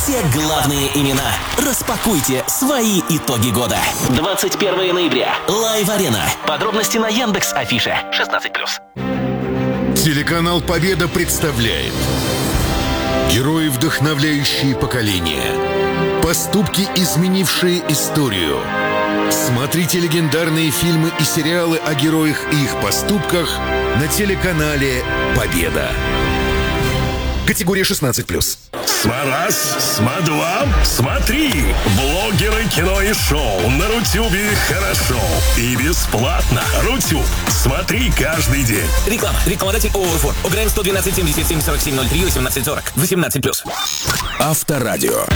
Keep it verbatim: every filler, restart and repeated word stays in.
Все главные имена. Распакуйте свои итоги года. двадцать первого ноября. Лайв-арена. Подробности на Яндекс.Афише. шестнадцать плюс. Телеканал «Победа» представляет герои, вдохновляющие поколения. Поступки, изменившие историю. Смотрите легендарные фильмы и сериалы о героях и их поступках на телеканале «Победа». Категория шестнадцать плюс. Смараз, Сма-два, смотри! Блогеры, кино и шоу на Рутюбе хорошо и бесплатно. Рутюб, смотри каждый день. Реклама. Рекламодатель ООО «Форд». ОГРН сто двенадцать семьдесят семь сорок семь ноль три восемнадцать сорок. восемнадцать плюс. Авторадио.